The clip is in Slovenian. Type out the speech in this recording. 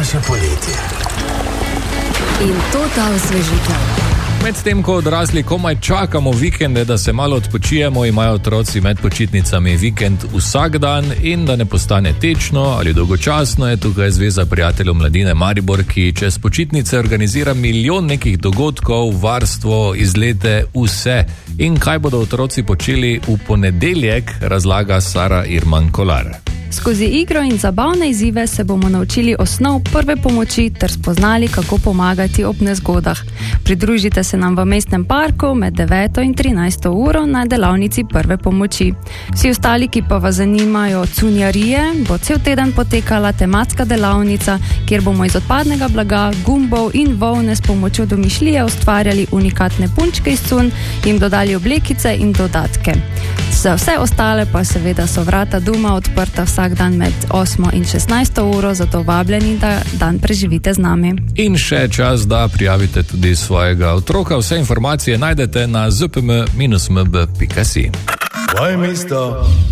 že poletje. In to ta osvežitev. Medtem ko odrasli komaj čakamo vikende, da se malo odpočijemo, imajo otroci med počitnicami vikend vsak dan in da ne postane tečno ali dolgočasno, je tukaj Zveza prijateljev mladine Maribor, ki čez počitnice organizira milijon nekih dogodkov, varstvo, izlete, vse. In kaj bodo otroci počeli v ponedeljek, razlaga Sara Irman Kolar. Skozi igro in zabavne izzive se bomo naučili osnov prve pomoči ter spoznali, kako pomagati ob nezgodah. Pridružite se nam v mestnem parku med 9. in 13. uro na delavnici prve pomoči. Vsi ostali, ki pa vas zanimajo cunjarije, bo cel teden potekala tematska delavnica, kjer bomo iz odpadnega blaga, gumbov in volne s pomočjo domišljije ustvarjali unikatne punčke iz cunj, jim dodali oblekice in dodatke. Za vse ostale pa seveda so vrata doma odprta vsak dan med 8. in 16. uro, zato vabljeni, da dan preživite z nami. In še čas, da prijavite tudi svojega otroka. Vse informacije najdete na zpm-mb.si. Moje mesto.